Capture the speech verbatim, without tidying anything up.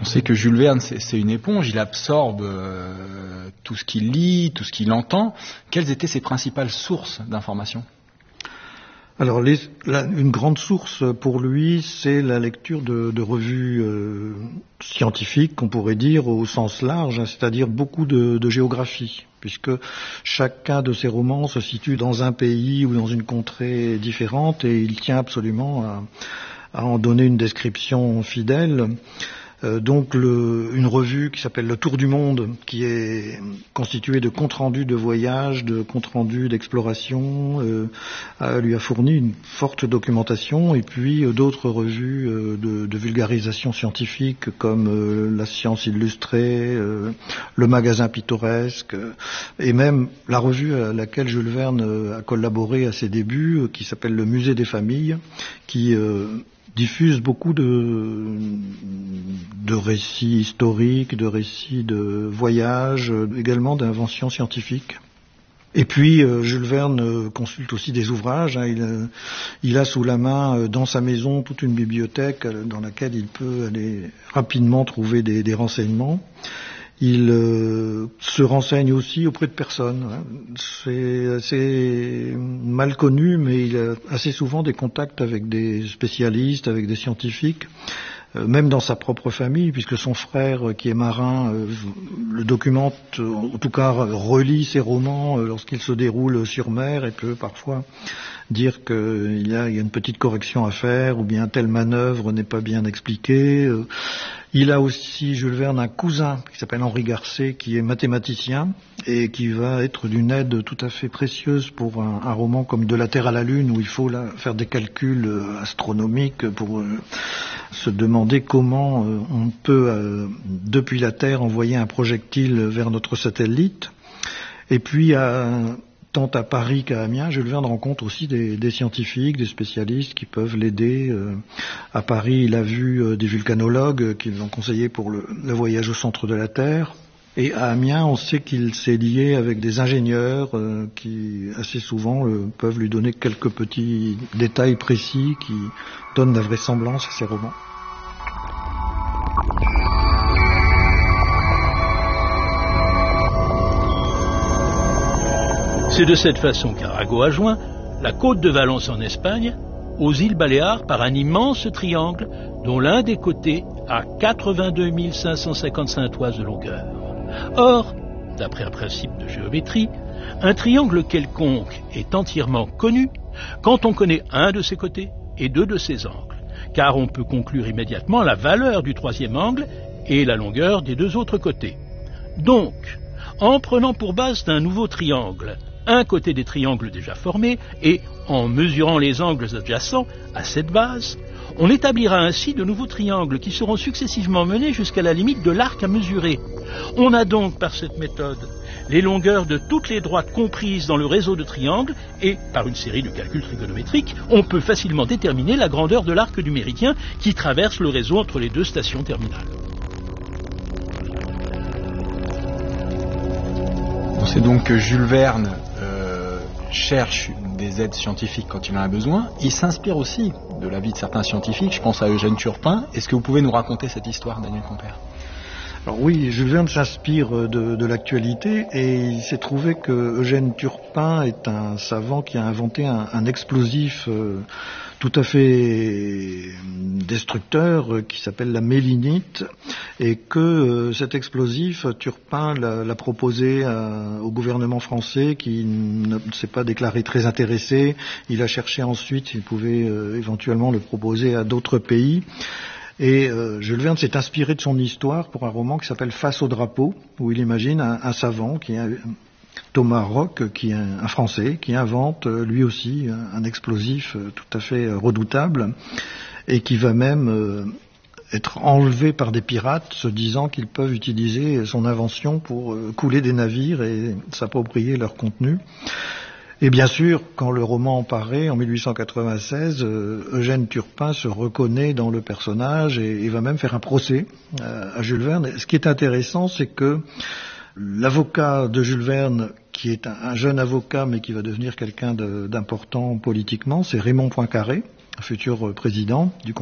On sait que Jules Verne, c'est, c'est une éponge, il absorbe euh, tout ce qu'il lit, tout ce qu'il entend. Quelles étaient ses principales sources d'informations ? Alors, les, la, une grande source pour lui, c'est la lecture de, de revues euh, scientifiques, qu'on pourrait dire au sens large, hein, c'est-à-dire beaucoup de, de géographie, puisque chacun de ses romans se situe dans un pays ou dans une contrée différente, et il tient absolument à, à en donner une description fidèle. Euh, donc le, une revue qui s'appelle Le Tour du Monde, qui est constituée de comptes rendus de voyage, de comptes rendus d'exploration, euh, a, lui a fourni une forte documentation, et puis euh, d'autres revues euh, de, de vulgarisation scientifique comme euh, La Science Illustrée, euh, Le Magasin Pittoresque, euh, et même la revue à laquelle Jules Verne euh, a collaboré à ses débuts, euh, qui s'appelle Le Musée des Familles, qui euh, diffuse beaucoup de, de récits historiques, de récits de voyages, également d'inventions scientifiques. Et puis, euh, Jules Verne euh, consulte aussi des ouvrages. Hein, il, euh, il a sous la main, euh, dans sa maison, toute une bibliothèque euh, dans laquelle il peut aller rapidement trouver des, des renseignements. Il euh, se renseigne aussi auprès de personnes. Hein. C'est assez mal connu, mais il a assez souvent des contacts avec des spécialistes, avec des scientifiques, euh, même dans sa propre famille, puisque son frère, euh, qui est marin, euh, le documente, euh, en tout cas relit ses romans euh, lorsqu'ils se déroulent sur mer, et peut parfois dire qu'il y a, il y a une petite correction à faire, ou bien telle manœuvre n'est pas bien expliquée. Euh, Il a aussi, Jules Verne, un cousin qui s'appelle Henri Garcet, qui est mathématicien et qui va être d'une aide tout à fait précieuse pour un, un roman comme De la Terre à la Lune, où il faut là faire des calculs astronomiques pour euh, se demander comment euh, on peut, euh, depuis la Terre, envoyer un projectile vers notre satellite. Et puis, à tant à Paris qu'à Amiens, Jules Verne rencontre aussi des, des scientifiques, des spécialistes qui peuvent l'aider. Euh, à Paris, il a vu euh, des vulcanologues qui l'ont conseillé pour le, le voyage au centre de la Terre. Et à Amiens, on sait qu'il s'est lié avec des ingénieurs euh, qui, assez souvent, euh, peuvent lui donner quelques petits détails précis qui donnent la vraisemblance à ses romans. C'est de cette façon qu'Arago a joint la côte de Valence en Espagne aux îles Baléares par un immense triangle dont l'un des côtés a quatre-vingt-deux mille cinq cent cinquante-cinq toises de longueur. Or, d'après un principe de géométrie, un triangle quelconque est entièrement connu quand on connaît un de ses côtés et deux de ses angles, car on peut conclure immédiatement la valeur du troisième angle et la longueur des deux autres côtés. Donc, en prenant pour base d'un nouveau triangle un côté des triangles déjà formés et en mesurant les angles adjacents à cette base, on établira ainsi de nouveaux triangles qui seront successivement menés jusqu'à la limite de l'arc à mesurer. On a donc par cette méthode les longueurs de toutes les droites comprises dans le réseau de triangles et, par une série de calculs trigonométriques, on peut facilement déterminer la grandeur de l'arc du méridien qui traverse le réseau entre les deux stations terminales. On sait donc que Jules Verne euh, cherche des aides scientifiques quand il en a besoin. Il s'inspire aussi de la vie de certains scientifiques. Je pense à Eugène Turpin. Est-ce que vous pouvez nous raconter cette histoire, Daniel Compère ? Alors oui, Jules Verne s'inspire de, de l'actualité, et il s'est trouvé que Eugène Turpin est un savant qui a inventé un, un explosif euh, tout à fait destructeur euh, qui s'appelle la mélinite, et que euh, cet explosif, Turpin l'a, l'a proposé à, au gouvernement français, qui ne s'est pas déclaré très intéressé. Il a cherché ensuite s'il pouvait euh, éventuellement le proposer à d'autres pays. Et euh, Jules Verne s'est inspiré de son histoire pour un roman qui s'appelle Face au drapeau, où il imagine un, un savant, qui est un, Thomas Roch, qui est un, un Français, qui invente euh, lui aussi un, un explosif euh, tout à fait euh, redoutable, et qui va même euh, être enlevé par des pirates, se disant qu'ils peuvent utiliser son invention pour euh, couler des navires et s'approprier leur contenu. Et bien sûr, quand le roman paraît, en mille huit cent quatre-vingt-seize, euh, Eugène Turpin se reconnaît dans le personnage et, et va même faire un procès euh, à Jules Verne. Et ce qui est intéressant, c'est que l'avocat de Jules Verne, qui est un, un jeune avocat, mais qui va devenir quelqu'un de, d'important politiquement, c'est Raymond Poincaré, un futur président du